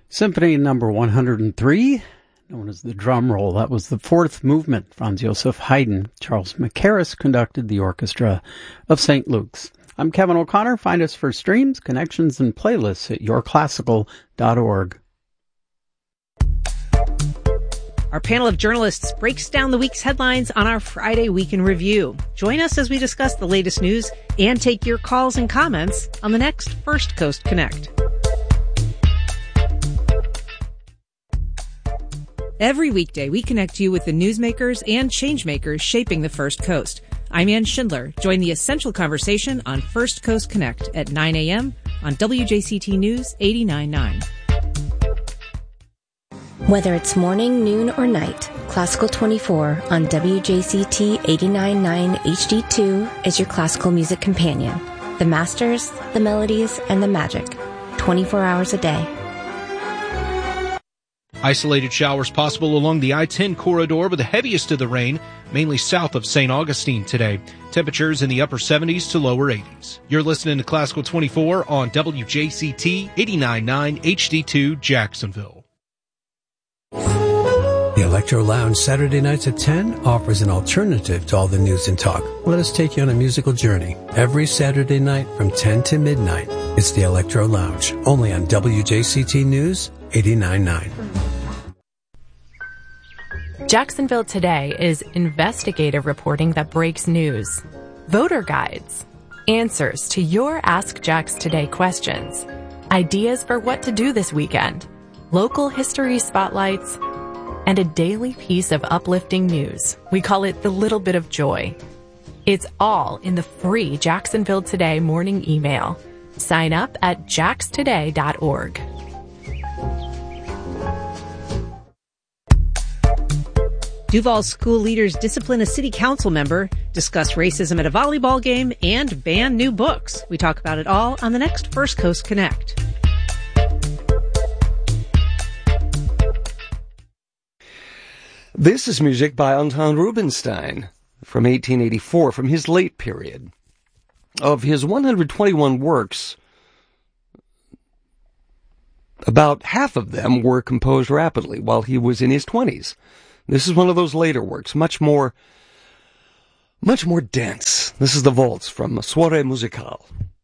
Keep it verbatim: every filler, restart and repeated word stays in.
Symphony number one hundred three, known as the drum roll. That was the fourth movement. Franz Joseph Haydn. Charles Mackerras conducted the orchestra of Saint Luke's. I'm Kevin O'Connor. Find us for streams, connections, and playlists at your classical dot org. Our panel of journalists breaks down the week's headlines on our Friday Week in Review. Join us as we discuss the latest news and take your calls and comments on the next First Coast Connect. Every weekday, we connect you with the newsmakers and changemakers shaping the First Coast. I'm Ann Schindler. Join the essential conversation on First Coast Connect at nine a.m. on W J C T News eighty-nine point nine. Whether it's morning, noon, or night, Classical twenty-four on W J C T eighty-nine point nine H D two is your classical music companion. The masters, the melodies, and the magic. twenty-four hours a day. Isolated showers possible along the I ten corridor with the heaviest of the rain, mainly south of Saint Augustine today. Temperatures in the upper seventies to lower eighties. You're listening to Classical twenty-four on W J C T eighty-nine point nine H D two Jacksonville. The Electro Lounge Saturday nights at ten offers an alternative to all the news and talk. Let us take you on a musical journey. Every Saturday night from ten to midnight, it's the Electro Lounge, only on W J C T News eighty-nine point nine. Jacksonville Today is investigative reporting that breaks news. Voter guides, answers to your Ask Jax Today questions, ideas for what to do this weekend, local history spotlights, and a daily piece of uplifting news. We call it the little bit of joy. It's all in the free Jacksonville Today morning email. Sign up at jax today dot org. Duval school leaders discipline a city council member, discuss racism at a volleyball game, and ban new books. We talk about it all on the next First Coast Connect. This is music by Anton Rubinstein from eighteen eighty-four, from his late period. Of his one hundred twenty-one works, about half of them were composed rapidly while he was in his twenties. This is one of those later works, much more, much more dense. This is the Waltz from Soirée Musicale.